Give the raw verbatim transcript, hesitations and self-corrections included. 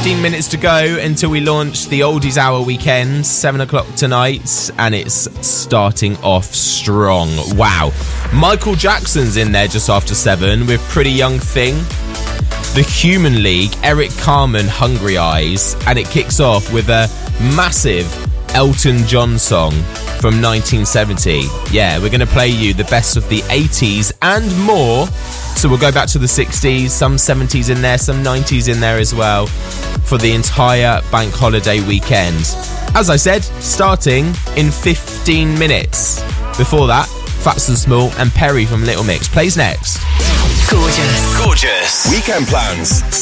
fifteen minutes to go until we launch the Oldies Hour weekend, seven o'clock tonight, and it's starting off strong. Wow. Michael Jackson's in there just after seven with Pretty Young Thing. The Human League, Eric Carmen, Hungry Eyes, and it kicks off with a massive Elton John song from nineteen seventy. Yeah, we're going to play you the best of the eighties and more. So we'll go back to the sixties, some seventies in there, some nineties in there as well for the entire bank holiday weekend. As I said, starting in fifteen minutes. Before that, Fats and Small and Perry from Little Mix plays next. Gorgeous. Gorgeous. Weekend plans.